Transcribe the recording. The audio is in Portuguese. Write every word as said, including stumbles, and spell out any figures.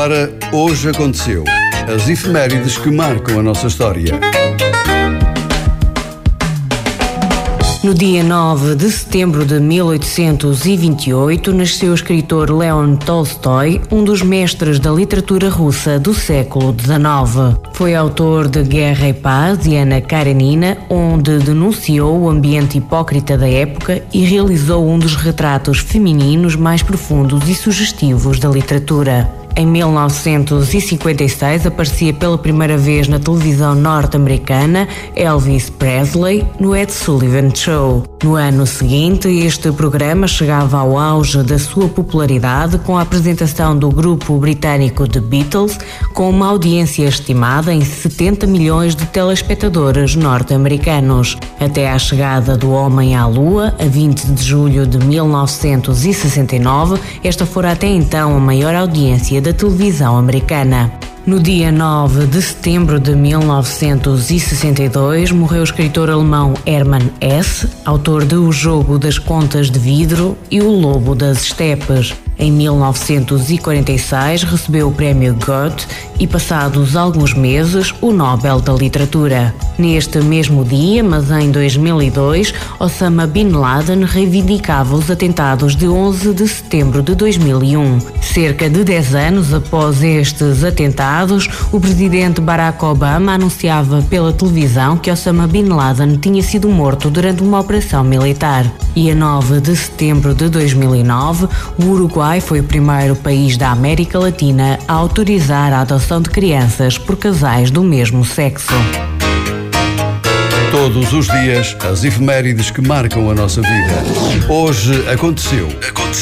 Ora, hoje aconteceu. As efemérides que marcam a nossa história. No dia nove de setembro de mil oitocentos e vinte e oito, nasceu o escritor Leon Tolstói, um dos mestres da literatura russa do século dezenove. Foi autor de Guerra e Paz e Ana Karenina, onde denunciou o ambiente hipócrita da época e realizou um dos retratos femininos mais profundos e sugestivos da literatura. Em mil novecentos e cinquenta e seis aparecia pela primeira vez na televisão norte-americana Elvis Presley no Ed Sullivan Show. No ano seguinte, este programa chegava ao auge da sua popularidade com a apresentação do grupo britânico The Beatles, com uma audiência estimada em setenta milhões de telespectadores norte-americanos. Até à chegada do Homem à Lua, a vinte de julho de mil novecentos e sessenta e nove, esta fora até então a maior audiência da televisão americana. No dia nove de setembro de mil novecentos e sessenta e dois, morreu o escritor alemão Hermann Hesse, autor de O Jogo das Contas de Vidro e O Lobo das Estepes. Em mil novecentos e quarenta e seis, recebeu o prémio Goethe e, passados alguns meses, o Nobel da Literatura. Neste mesmo dia, mas em dois mil e dois, Osama Bin Laden reivindicava os atentados de onze de setembro de dois mil e um. Cerca de dez anos após estes atentados, o presidente Barack Obama anunciava pela televisão que Osama Bin Laden tinha sido morto durante uma operação militar. E a nove de setembro de dois mil e nove, o Uruguai foi o primeiro país da América Latina a autorizar a adoção de crianças por casais do mesmo sexo. Todos os dias, as efemérides que marcam a nossa vida. Hoje aconteceu. Aconteceu.